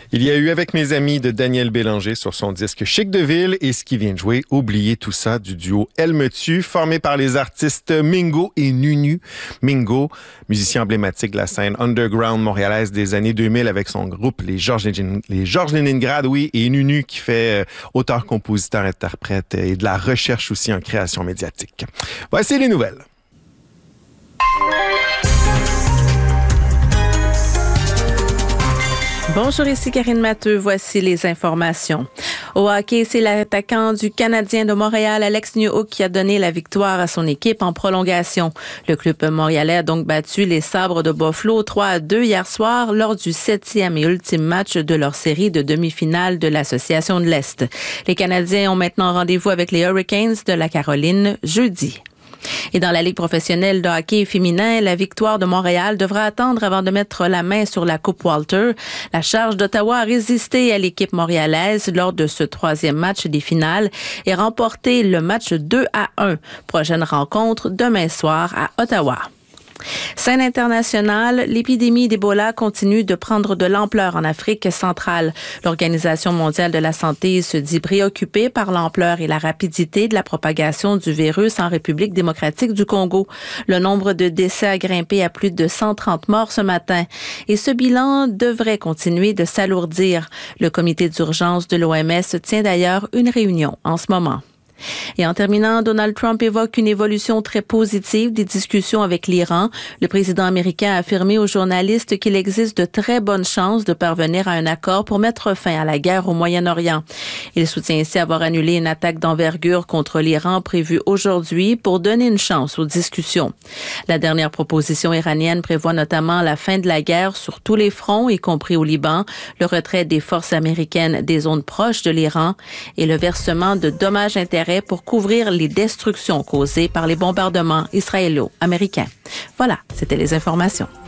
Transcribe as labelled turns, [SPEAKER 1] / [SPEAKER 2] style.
[SPEAKER 1] Il y a eu Avec mes amis de Daniel Bélanger sur son disque Chic de ville et ce qui vient de jouer Oubliez tout ça du duo Elle me tue, formé par les artistes Mingo et Nunu. Mingo, musicien emblématique de la scène underground montréalaise des années 2000 avec son groupe les Georges Leningrad, oui, et Nunu qui fait auteur, compositeur, interprète et de la recherche aussi en création médiatique. Voici les nouvelles.
[SPEAKER 2] Bonjour, ici Karine Matteux. Voici les informations. Au hockey, c'est l'attaquant du Canadien de Montréal, Alex Newhook, qui a donné la victoire à son équipe en prolongation. Le club montréalais a donc battu les Sabres de Buffalo 3-2 hier soir lors du 7e et ultime match de leur série de demi-finale de l'Association de l'Est. Les Canadiens ont maintenant rendez-vous avec les Hurricanes de la Caroline jeudi. Et dans la Ligue professionnelle de hockey féminin, la victoire de Montréal devra attendre avant de mettre la main sur la Coupe Walter. La charge d'Ottawa a résisté à l'équipe montréalaise lors de ce troisième match des finales et remporté le match 2-1. Prochaine rencontre demain soir à Ottawa. Scène internationale, l'épidémie d'Ebola continue de prendre de l'ampleur en Afrique centrale. L'Organisation mondiale de la santé se dit préoccupée par l'ampleur et la rapidité de la propagation du virus en République démocratique du Congo. Le nombre de décès a grimpé à plus de 130 morts ce matin. Et ce bilan devrait continuer de s'alourdir. Le comité d'urgence de l'OMS tient d'ailleurs une réunion en ce moment. Et en terminant, Donald Trump évoque une évolution très positive des discussions avec l'Iran. Le président américain a affirmé aux journalistes qu'il existe de très bonnes chances de parvenir à un accord pour mettre fin à la guerre au Moyen-Orient. Il soutient ainsi avoir annulé une attaque d'envergure contre l'Iran prévue aujourd'hui pour donner une chance aux discussions. La dernière proposition iranienne prévoit notamment la fin de la guerre sur tous les fronts, y compris au Liban, le retrait des forces américaines des zones proches de l'Iran et le versement de dommages-intérêts pour couvrir les destructions causées par les bombardements israélo-américains. Voilà, c'était les informations.